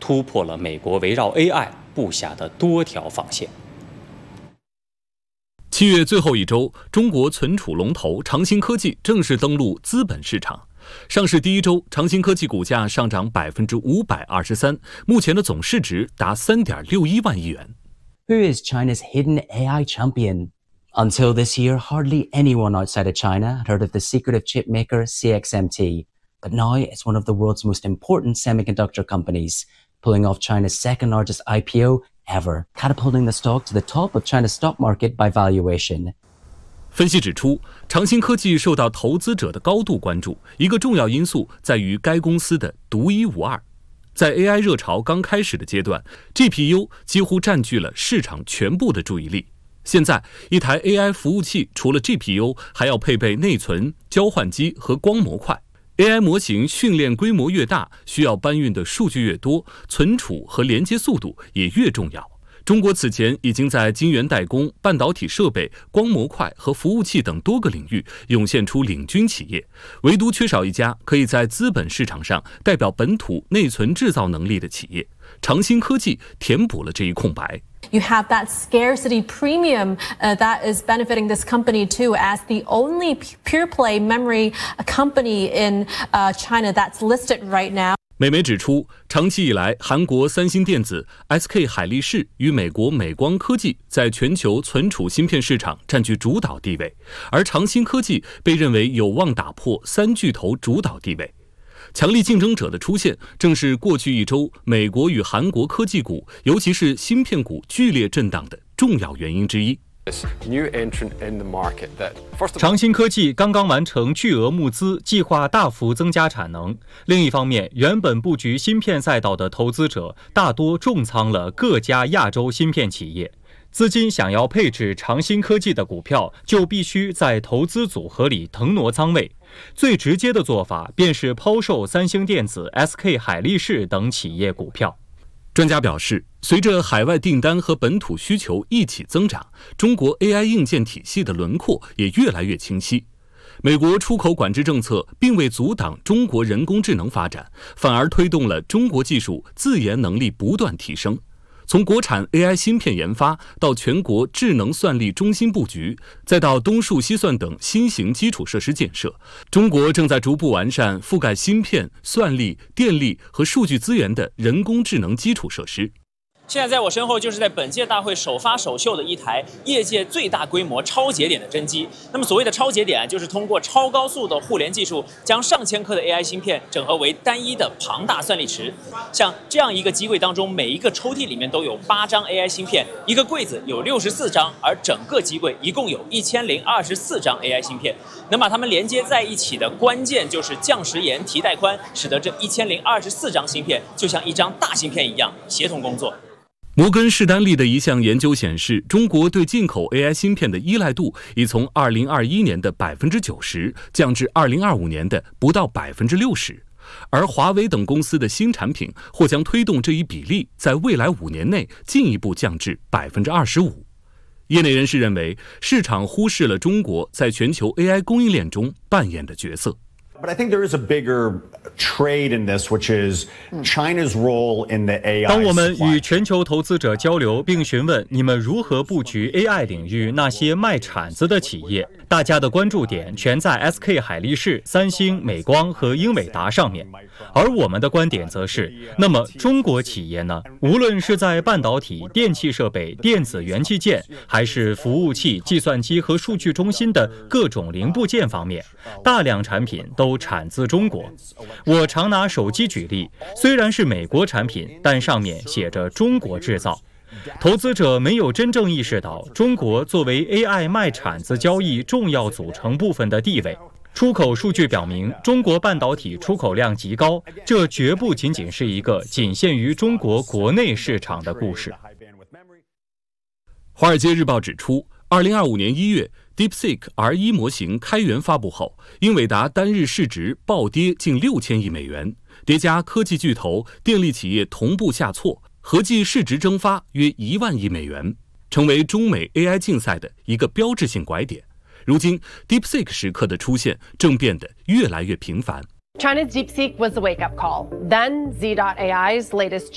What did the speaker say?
突破了美国围绕 AI 布下的多条防线。 7月最后一周，中国存储龙头长兴科技正式登陆资本市场。上市第一周，长兴科技股价上涨523%，目前的总市值达3.61万亿元。 Who is China's hidden AI champion? Until this year, hardly anyone outside of China had heard of the secretive chip maker CXMT. But now it's one of the world's most important semiconductor companies, pulling off China's second largest IPO ever, catapulting the stock to the top of China's stock market by valuation. 分析指出，长兴科技受到投资者的高度关注，一个重要因素在于该公司的独一无二。在 AI 热潮刚开始的阶段 ，GPU 几乎占据了市场全部的注意力。现在，一台 AI 服务器除了 GPU， 还要配备内存、交换机和光模块。AI 模型训练规模越大，需要搬运的数据越多，存储和连接速度也越重要。中国此前已经在晶圆代工、半导体设备、光模块和服务器等多个领域涌现出领军企业，唯独缺少一家可以在资本市场上代表本土内存制造能力的企业。长兴科技填补了这一空白。 You have that scarcity premium that is benefiting this company too, as the only pure-play memory company in China that's listed right now. 美媒指出，长期以来，韩国三星电子、SK 海力士与美国美光科技在全球存储芯片市场占据主导地位，而长兴科技被认为有望打破三巨头主导地位。强力竞争者的出现，正是过去一周美国与韩国科技股，尤其是芯片股剧烈震荡的重要原因之一。 长兴科技刚刚完成巨额募资，计划大幅增加产能。另一方面，原本布局芯片赛道的投资者大多重仓了各家亚洲芯片企业。资金想要配置长兴科技的股票，就必须在投资组合里腾挪仓位。最直接的做法便是抛售三星电子、SK 海力士等企业股票。 专家表示，随着海外订单和本土需求一起增长，中国 AI 硬件体系的轮廓也越来越清晰。美国出口管制政策并未阻挡中国人工智能发展，反而推动了中国技术自研能力不断提升。从国产 AI 芯片研发到全国智能算力中心布局，再到东数西算等新型基础设施建设，中国正在逐步完善覆盖芯片、算力、电力和数据资源的人工智能基础设施。 现在在我身后就是在本届大会首发首秀的一台业界最大规模超节点的真机。那么所谓的超节点，就是通过超高速的互联技术，将上千颗的 AI 芯片整合为单一的庞大算力池。像这样一个机柜当中，每一个抽屉里面都有8张 AI 芯片，一个柜子有64张，而整个机柜一共有1024张 AI 芯片。能把它们连接在一起的关键就是降时延、提带宽，使得这1024张芯片就像一张大芯片一样协同工作。 摩根士丹利的一项研究显示，中国对进口 AI 芯片的依赖度已从2021年的90%降至2025年的不到60%，而华为等公司的新产品或将推动这一比例在未来5年内进一步降至25%。业内人士认为，市场忽视了中国在全球 AI 供应链中扮演的角色。 But I think there is a bigger trade in this, which is China's role in the AI. 当我们与全球投资者交流，并询问你们如何布局 AI 领域那些卖铲子的企业，大家的关注点全在 SK 海力士、三星、美光和英伟达上面。而我们的观点则是，那么中国企业呢？无论是在半导体、电气设备、电子元器件，还是服务器、计算机和数据中心的各种零部件方面，大量产品都产自中国。我常拿手机举例，虽然是美国产品，但上面写着中国制造。投资者没有真正意识到中国作为 AI 卖铲子交易重要组成部分的地位。出口数据表明，中国半导体出口量极高，这绝不仅仅是一个仅限于中国国内市场的故事。 华尔街日报指出，2025年1月 DeepSeek R1 模型开源发布后，英伟达单日市值暴跌近6000亿美元，叠加科技巨头、电力企业同步下挫，合计市值蒸发约1万亿美元，成为中美 AI 竞赛的一个标志性拐点。如今 DeepSeek 时刻的出现正变得越来越频繁。 China's DeepSeek was the wake-up call. Then Z.AI's latest